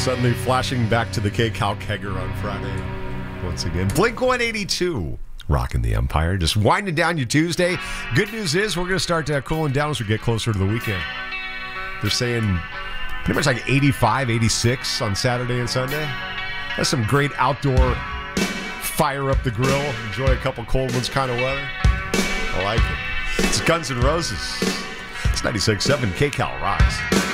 Suddenly flashing back to the K-Cal Kegger on Friday. Once again, Blink-182 rocking the Empire. Just winding down your Tuesday. Good news is we're going to start cooling down as we get closer to the weekend. They're saying pretty much like 85, 86 on Saturday and Sunday. That's some great outdoor fire up the grill, enjoy a couple cold ones kind of weather. I like it. It's Guns N' Roses. It's 96.7 K-Cal Rocks.